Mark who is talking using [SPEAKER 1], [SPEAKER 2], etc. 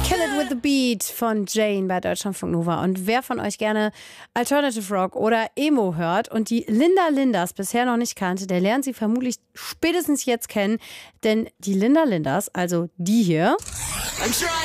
[SPEAKER 1] Kill It With The Beat von Jane bei Deutschlandfunk Nova. Und wer von euch gerne Alternative Rock oder Emo hört und die Linda Lindas bisher noch nicht kannte, der lernt sie vermutlich spätestens jetzt kennen. Denn die Linda Lindas, also die hier,